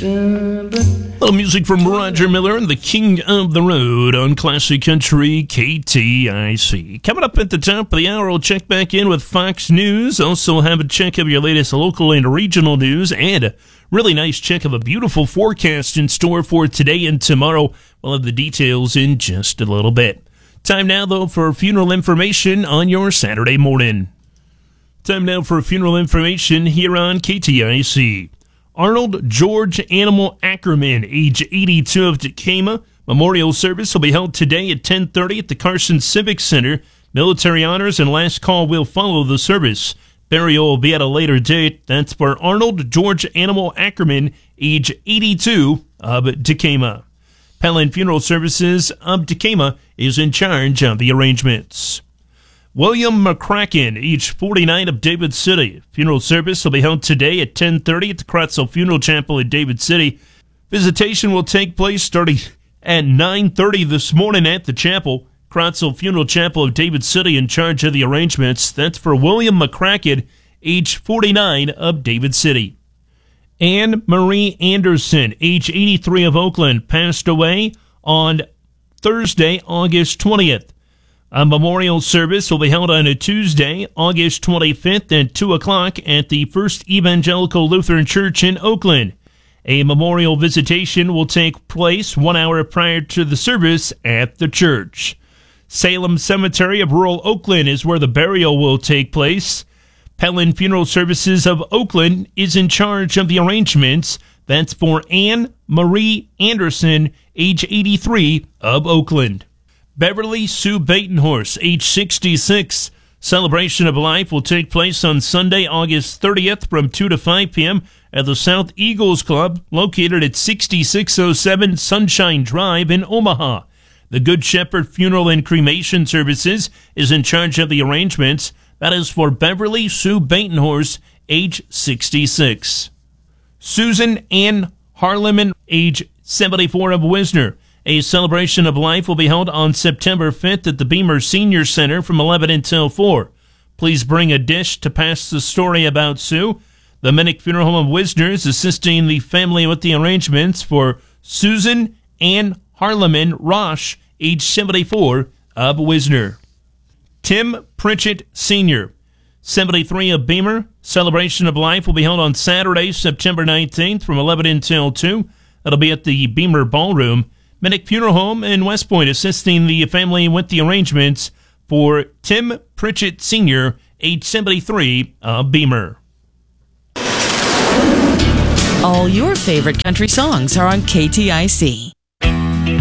Little music from Roger Miller and the King of the Road on Classic Country KTIC. Coming up at the top of the hour, we'll check back in with Fox News. Also have a check of your latest local and regional news and a really nice check of a beautiful forecast in store for today and tomorrow. We'll have the details in just a little bit. Time now, though, for funeral information on your Saturday morning. Time now for funeral information here on KTIC. Arnold George Animal Ackerman, age 82 of Decatur. Memorial service will be held today at 10:30 at the Carson Civic Center. Military honors and last call will follow the service. Burial will be at a later date. That's for Arnold George Animal Ackerman, age 82 of Decatur. Pellin Funeral Services of Decatur is in charge of the arrangements. William McCracken, age 49 of David City. Funeral service will be held today at 10:30 at the Kratzel Funeral Chapel in David City. Visitation will take place starting at 9:30 this morning at the chapel. Kratzel Funeral Chapel of David City in charge of the arrangements. That's for William McCracken, age 49 of David City. Anne Marie Anderson, age 83 of Oakland, passed away on Thursday, August 20th. A memorial service will be held on a Tuesday, August 25th at 2 o'clock at the First Evangelical Lutheran Church in Oakland. A memorial visitation will take place 1 hour prior to the service at the church. Salem Cemetery of rural Oakland is where the burial will take place. Pellin Funeral Services of Oakland is in charge of the arrangements. That's for Anne Marie Anderson, age 83 of Oakland. Beverly Sue Batenhorst, age 66. Celebration of Life will take place on Sunday, August 30th from 2 to 5 p.m. at the South Eagles Club, located at 6607 Sunshine Drive in Omaha. The Good Shepherd Funeral and Cremation Services is in charge of the arrangements. That is for Beverly Sue Batenhorst, age 66. Susan Ann Harleman, age 74 of Wisner. A celebration of life will be held on September 5th at the Beamer Senior Center from 11 until 4. Please bring a dish to pass the story about Sue. The Minnick Funeral Home of Wisner is assisting the family with the arrangements for Susan Ann Harleman Rosh, age 74 of Wisner. Tim Pritchett Sr., 73 of Beamer. Celebration of life will be held on Saturday, September 19th from 11 until 2. That'll be at the Beamer Ballroom. Minnick Funeral Home in West Point assisting the family with the arrangements for Tim Pritchett Sr., age 73 of Beamer. All your favorite country songs are on KTIC.